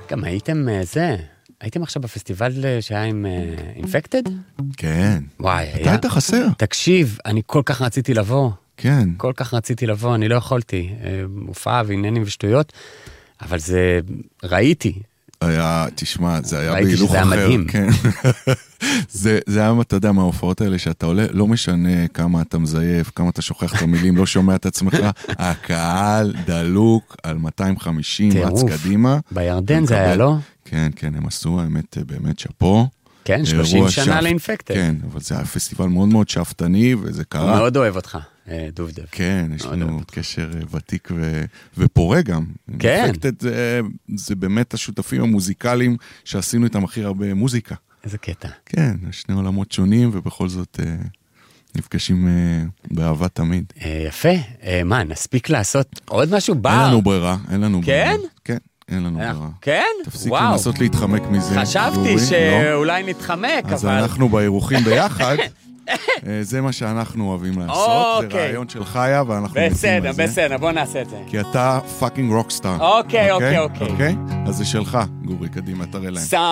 גם הייתם עכשיו בפסטיבל שהיה עם אינפקטד? כן. וואי, אתה היית חסר. תקשיב, אני כל כך רציתי לבוא. כן. כל כך רציתי לבוא, אני לא יכולתי. מופעה ועניינים ושטויות, אבל זה, ראיתי. תשמע, זה היה ראיתי בהילוך שזה היה אחר. מדהים. כן. זה היה, אתה יודע, מההופעות האלה שאתה עולה, לא משנה כמה אתה מזייף, כמה אתה שוכח את המילים, לא שומע את עצמך, הקהל דלוק על 250, רץ קדימה. בירדן זה היה, לא? כן, כן, הם עשו, האמת, באמת שפו. כן, 30 שנה לאינפקטד. כן, אבל זה היה פסטיבל מאוד מאוד שאפתני, וזה קרה. הוא מאוד אוהב אותך, דובדב. כן, יש לנו קשר ותיק ופורה גם. כן. אינפקטד זה באמת השותפים המוזיקליים שעשינו איתם הכי הרבה מוזיקה. איזה קטע. כן, שני עולמות שונים, ובכל זאת נפגשים באהבה תמיד. יפה. מה, נספיק לעשות עוד משהו בר? אין לנו ברירה, אין לנו ברירה. כן? כן, אין לנו ברירה. כן? תפסיק לנסות להתחמק מזה. חשבתי שאולי נתחמק, אבל... אז אנחנו באירוחים ביחד. זה מה שאנחנו אוהבים לעשות. זה רעיון של חיה, ואנחנו מתים על זה. בסדר, בוא נעשה את זה. כי אתה פאקינג רוקסטאר. אוקיי. אז זה שלך, גורי, קדימה, תראה להם.